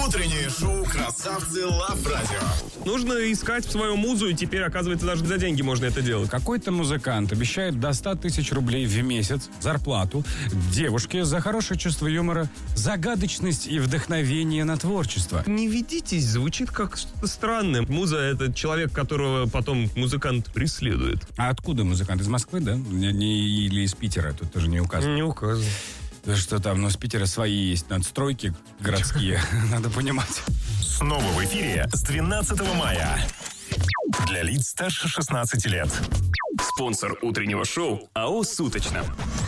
Утреннее шоу «Красавцы Лав Радио». Нужно искать свою музу, и теперь, оказывается, даже за деньги можно это делать. Какой-то музыкант обещает до 100 тысяч рублей в месяц зарплату девушке за хорошее чувство юмора, загадочность и вдохновение на творчество. Не ведитесь, звучит как что-то странное. Муза — это человек, которого потом музыкант преследует. А откуда музыкант? Из Москвы, да? Или из Питера? Тут тоже не указано. Не указано. Что там, но с Питера свои есть надстройки городские, надо понимать. Снова в эфире с 12 мая. Для лиц старше 16 лет. Спонсор утреннего шоу АО «Суточно».